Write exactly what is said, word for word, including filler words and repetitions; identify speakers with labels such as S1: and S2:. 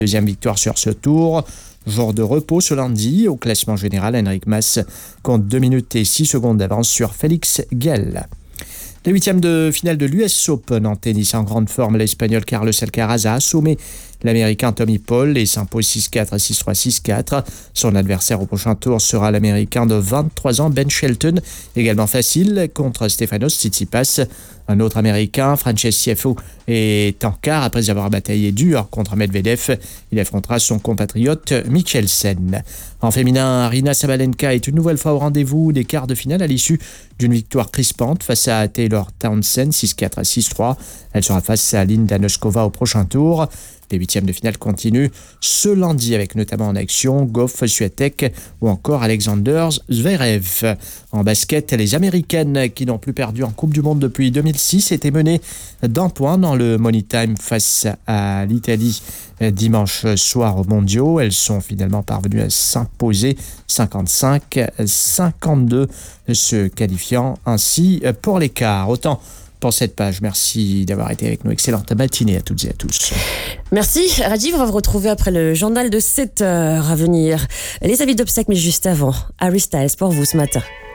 S1: Deuxième victoire sur ce tour. Jour de repos ce lundi. Au classement général, Enric Mas compte deux minutes et six secondes d'avance sur Félix Gall. Le huitième de finale de l'U S Open en tennis en grande forme, l'Espagnol Carlos Alcaraz a assommé l'Américain Tommy Paul et s'impose six quatre, six trois, six quatre. Son adversaire au prochain tour sera l'Américain de vingt-trois ans Ben Shelton, également facile contre Stefanos Tsitsipas. Un autre Américain, Frances Tiafoe, est en quart après avoir bataillé dur contre Medvedev. Il affrontera son compatriote Mikkelsen. En féminin, Aryna Sabalenka est une nouvelle fois au rendez-vous des quarts de finale à l'issue d'une victoire crispante face à Taylor Townsend six quatre à six trois. Elle sera face à Linda Noskova au prochain tour. Les huitièmes de finale continuent ce lundi avec notamment en action Goff, Swiatek ou encore Alexander Zverev. En basket, les Américaines qui n'ont plus perdu en Coupe du Monde depuis deux mille six étaient menées d'un point dans le Money Time face à l'Italie dimanche soir aux mondiaux. Elles sont finalement parvenues à s'imposer cinquante-cinq à cinquante-deux, se qualifiant ainsi pour les quarts. Autant pour cette page. Merci d'avoir été avec nous. Excellente matinée à toutes et à tous.
S2: Merci Rajiv, on va vous retrouver après le journal de sept heures à venir. Les avis d'obsèques, mais juste avant, Harry Styles pour vous ce matin.